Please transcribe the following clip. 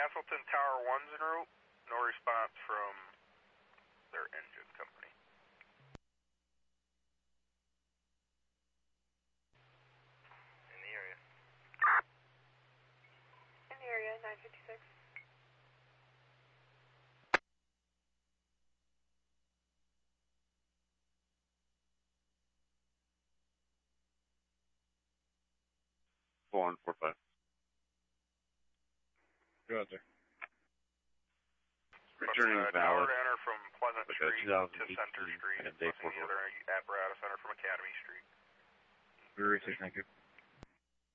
Castleton Tower 1's en route. No response from their engine company. In the area. In the area, 956. Four 45. Go out there. Returning Tower valid. to enter from Pleasant With Street a to Center 2018 Street. and day Plus any 44. other apparatus center from Academy Street. Very safe, thank you.